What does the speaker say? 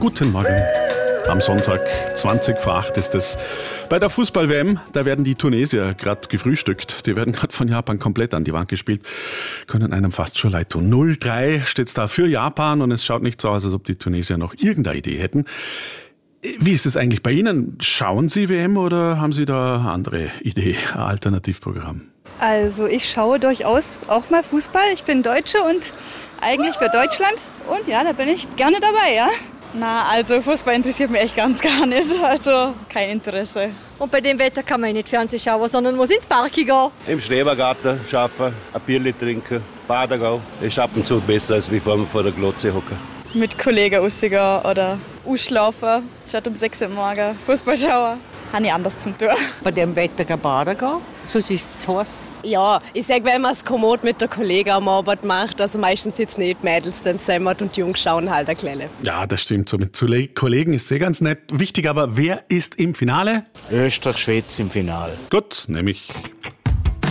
Guten Morgen. Am Sonntag, 20 vor 8 ist es. Bei der Fußball-WM, da werden die Tunesier gerade gefrühstückt. Die werden gerade von Japan komplett an die Wand gespielt. Können einem fast schon leid tun. 0-3 steht es da für Japan und es schaut nicht so aus, als ob die Tunesier noch irgendeine Idee hätten. Wie ist es eigentlich bei Ihnen? Schauen Sie WM oder haben Sie da eine andere Idee, ein Alternativprogramm? Also ich schaue durchaus auch mal Fußball. Ich bin Deutsche und eigentlich für Deutschland. Und ja, da bin ich gerne dabei, ja. Na, also Fußball interessiert mich echt ganz gar nicht. Also kein Interesse. Und bei dem Wetter kann man nicht Fernsehen schauen, sondern muss ins Park gehen. Im Schrebergarten arbeiten, ein Bierchen trinken, baden gehen. Das ist ab und zu besser, als wie vor der Glotze hocken. Mit Kollegen rausgehen oder ausschlafen, statt um 6 Uhr morgens Fußball schauen. Habe ich anders zum tun. Bei dem Wetter baden gehen, sonst ist es zu heiß. Ja, ich sage, wenn man es kommod mit der Kollegen am Abend macht, also meistens sitzen nicht die Mädels dann zusammen und die Jungs schauen halt ein kleine. Ja, das stimmt. So mit Kollegen ist sehr ganz nett. Wichtig aber, wer ist im Finale? Österreich-Schweiz im Finale. Gut, nämlich